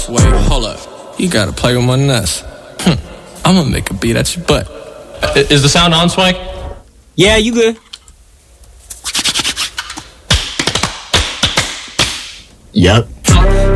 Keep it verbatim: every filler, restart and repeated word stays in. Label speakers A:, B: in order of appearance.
A: Wait, hold up. You gotta play with my nuts. Hm. I'm gonna make a beat at your butt.
B: Is the sound on, Swank?
C: Yeah, you good.
D: Yep.